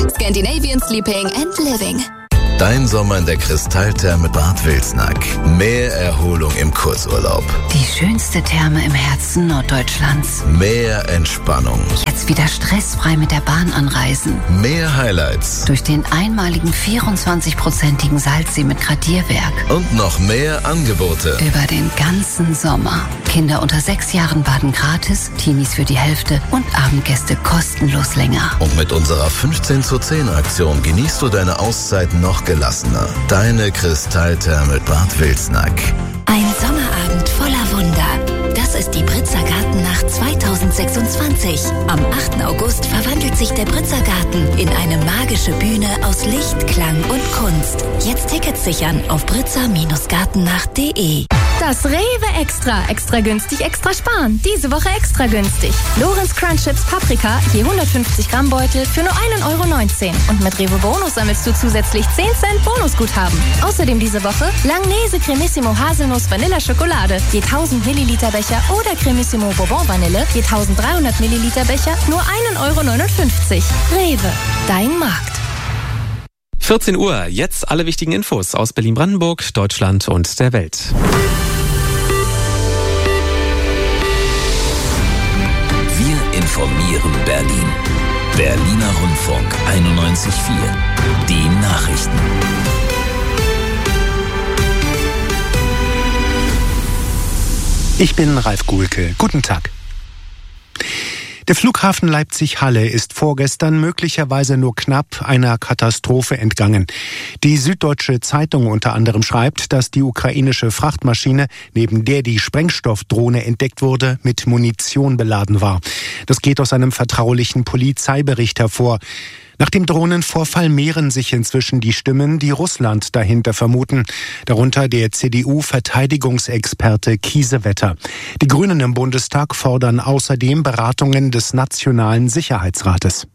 Scandinavian Sleeping and Living. Dein Sommer in der Kristalltherme Bad Wilsnack. Mehr Erholung im Kurzurlaub. Die schönste Therme im Herzen Norddeutschlands. Mehr Entspannung. Jetzt wieder stressfrei mit der Bahn anreisen. Mehr Highlights. Durch den einmaligen 24-prozentigen Salzsee mit Gradierwerk. Und noch mehr Angebote. Über den ganzen Sommer. Kinder unter 6 Jahren baden gratis, Teenies für die Hälfte und Abendgäste kostenlos länger. Und mit unserer 15:10 Aktion genießt du deine Auszeit noch gelassener. Deine Kristalltherme Bad Wilsnack. Ein Sommerabend voller Wunder. Das ist die Britzer Gartennacht 2026. Am 8. August verwandelt sich der Britzer Garten in eine magische Bühne aus Licht, Klang und Kunst. Jetzt Tickets sichern auf britzer-gartennacht.de. Das Rewe Extra. Extra günstig, extra sparen. Diese Woche extra günstig. Lorenz Crunch Chips Paprika, je 150 Gramm Beutel für nur 1,19 €. Und mit Rewe Bonus sammelst du zusätzlich 10 Cent Bonusguthaben. Außerdem diese Woche Langnese Cremissimo Haselnuss Vanilla Schokolade, je 1000 Milliliter Becher oder Cremissimo Bourbon Vanille, je 1300 Milliliter Becher, nur 1,59 €. Rewe, dein Markt. 14 Uhr, jetzt alle wichtigen Infos aus Berlin-Brandenburg, Deutschland und der Welt. Wir informieren Berlin. Berliner Rundfunk 91.4. Die Nachrichten. Ich bin Ralf Guhlke. Guten Tag. Der Flughafen Leipzig-Halle ist vorgestern möglicherweise nur knapp einer Katastrophe entgangen. Die Süddeutsche Zeitung unter anderem schreibt, dass die ukrainische Frachtmaschine, neben der die Sprengstoffdrohne entdeckt wurde, mit Munition beladen war. Das geht aus einem vertraulichen Polizeibericht hervor. Nach dem Drohnenvorfall mehren sich inzwischen die Stimmen, die Russland dahinter vermuten. Darunter der CDU-Verteidigungsexperte Kiesewetter. Die Grünen im Bundestag fordern außerdem Beratungen des Nationalen Sicherheitsrates.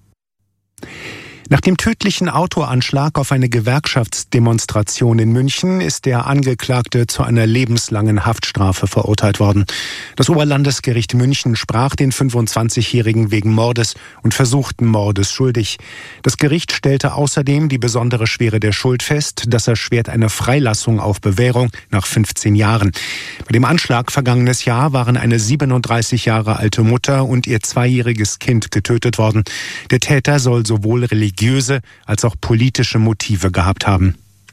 Nach dem tödlichen Autoanschlag auf eine Gewerkschaftsdemonstration in München ist der Angeklagte zu einer lebenslangen Haftstrafe verurteilt worden. Das Oberlandesgericht München sprach den 25-Jährigen wegen Mordes und versuchten Mordes schuldig. Das Gericht stellte außerdem die besondere Schwere der Schuld fest. Das erschwert eine Freilassung auf Bewährung nach 15 Jahren. Bei dem Anschlag vergangenes Jahr waren eine 37 Jahre alte Mutter und ihr 2-jähriges Kind getötet worden. Der Täter soll sowohl religiöse als auch politische Motive gehabt haben.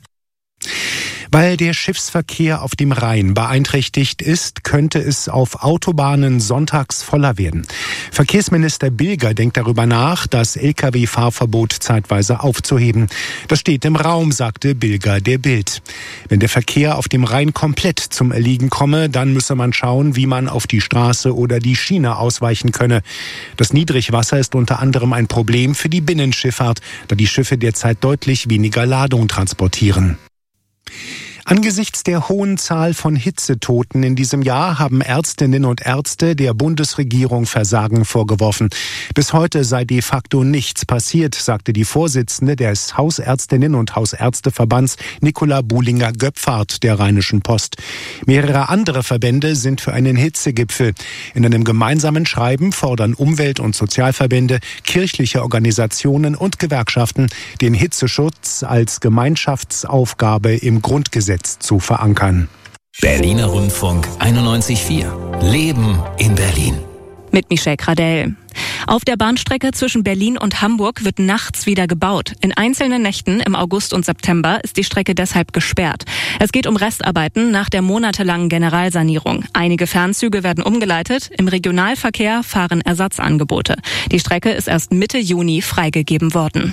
Weil der Schiffsverkehr auf dem Rhein beeinträchtigt ist, könnte es auf Autobahnen sonntags voller werden. Verkehrsminister Bilger denkt darüber nach, das Lkw-Fahrverbot zeitweise aufzuheben. Das steht im Raum, sagte Bilger der Bild. Wenn der Verkehr auf dem Rhein komplett zum Erliegen komme, dann müsse man schauen, wie man auf die Straße oder die Schiene ausweichen könne. Das Niedrigwasser ist unter anderem ein Problem für die Binnenschifffahrt, da die Schiffe derzeit deutlich weniger Ladung transportieren. Angesichts der hohen Zahl von Hitzetoten in diesem Jahr haben Ärztinnen und Ärzte der Bundesregierung Versagen vorgeworfen. Bis heute sei de facto nichts passiert, sagte die Vorsitzende des Hausärztinnen- und Hausärzteverbands Nicola Buhlinger-Göpfart der Rheinischen Post. Mehrere andere Verbände sind für einen Hitzegipfel. In einem gemeinsamen Schreiben fordern Umwelt- und Sozialverbände, kirchliche Organisationen und Gewerkschaften, den Hitzeschutz als Gemeinschaftsaufgabe im Grundgesetz zu verankern. Berliner Rundfunk 91.4. Leben in Berlin. Mit Michelle Gradell. Auf der Bahnstrecke zwischen Berlin und Hamburg wird nachts wieder gebaut. In einzelnen Nächten im August und September ist die Strecke deshalb gesperrt. Es geht um Restarbeiten nach der monatelangen Generalsanierung. Einige Fernzüge werden umgeleitet. Im Regionalverkehr fahren Ersatzangebote. Die Strecke ist erst Mitte Juni freigegeben worden.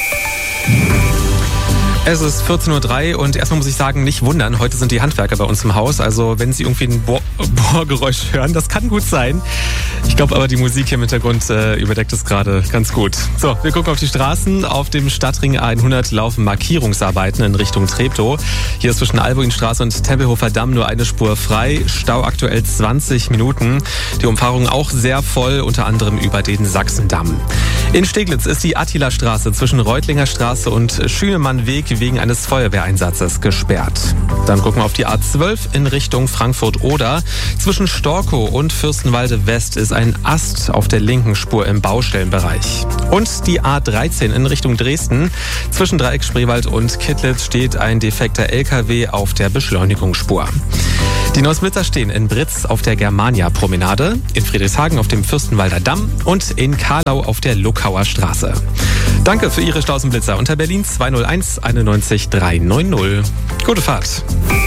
Es ist 14:03 Uhr und erstmal muss ich sagen, nicht wundern, heute sind die Handwerker bei uns im Haus. Also wenn Sie irgendwie ein Bohrgeräusch hören, das kann gut sein. Ich glaube aber, die Musik hier im Hintergrund überdeckt es gerade ganz gut. So, wir gucken auf die Straßen. Auf dem Stadtring A100 laufen Markierungsarbeiten in Richtung Treptow. Hier ist zwischen Albuinstraße und Tempelhofer Damm nur eine Spur frei. Stau aktuell 20 Minuten. Die Umfahrung auch sehr voll, unter anderem über den Sachsendamm. In Steglitz ist die Attila-Straße zwischen Reutlinger Straße und Schünemannweg wegen eines Feuerwehreinsatzes gesperrt. Dann gucken wir auf die A12 in Richtung Frankfurt-Oder. Zwischen Storkow und Fürstenwalde West ist ein Ast auf der linken Spur im Baustellenbereich. Und die A13 in Richtung Dresden. Zwischen Dreieck Spreewald und Kittlitz steht ein defekter LKW auf der Beschleunigungsspur. Die Neusblitzer stehen in Britz auf der Germania-Promenade, in Friedrichshagen auf dem Fürstenwalder Damm und in Karlau auf der Luckauer Straße. Danke für Ihre Stausenblitzer unter Berlin 201 91 390. Gute Fahrt.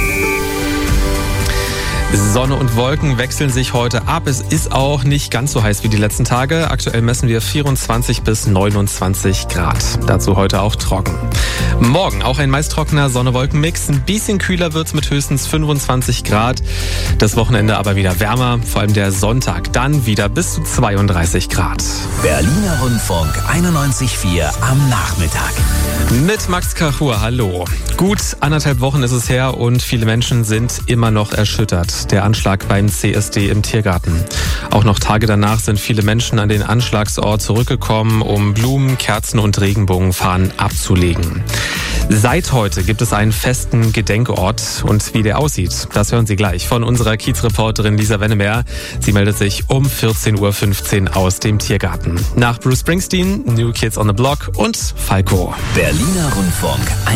Sonne und Wolken wechseln sich heute ab. Es ist auch nicht ganz so heiß wie die letzten Tage. Aktuell messen wir 24 bis 29 Grad. Dazu heute auch trocken. Morgen auch ein meist trockener Sonne-Wolken-Mix. Ein bisschen kühler wird's mit höchstens 25 Grad. Das Wochenende aber wieder wärmer. Vor allem der Sonntag dann wieder bis zu 32 Grad. Berliner Rundfunk 91.4 am Nachmittag. Mit Max Kachur, hallo. Gut 1,5 Wochen ist es her und viele Menschen sind immer noch erschüttert. Der Anschlag beim CSD im Tiergarten. Auch noch Tage danach sind viele Menschen an den Anschlagsort zurückgekommen, um Blumen, Kerzen und Regenbogenfahnen abzulegen. Seit heute gibt es einen festen Gedenkort und wie der aussieht, das hören Sie gleich von unserer Kiezreporterin Lisa Wennemer. Sie meldet sich um 14.15 Uhr aus dem Tiergarten. Nach Bruce Springsteen, New Kids on the Block und Falco. Berliner Rundfunk